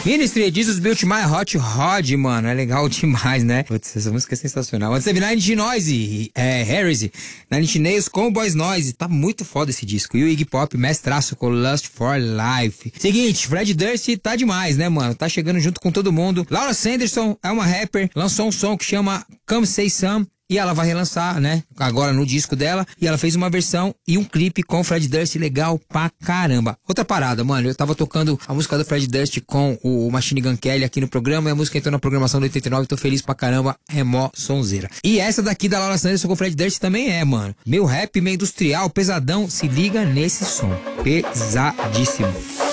Ministry, Jesus Built My Hot Rod, mano. É legal demais, né? Putz, essa música é sensacional. Antes teve Nine Inch Noise, Heresy, Nine Inch Nails com Boys Noise. Tá muito foda esse disco. E o Iggy Pop, mestraço com Lust for Life. Seguinte, Fred Durst tá demais, né, mano? Tá chegando junto com todo mundo. Laura Sanderson é uma rapper, lançou um som que chama Come Say Some. E ela vai relançar, né, agora no disco dela. E ela fez uma versão e um clipe com o Fred Durst legal pra caramba. Outra parada, mano, eu tava tocando a música do Fred Durst com o Machine Gun Kelly aqui no programa. E a música entrou na programação do 89, tô feliz pra caramba. É mó sonzeira. E essa daqui da Laura Sanderson com o Fred Durst também é, mano. Meio rap, meio industrial, pesadão. Se liga nesse som. Pesadíssimo.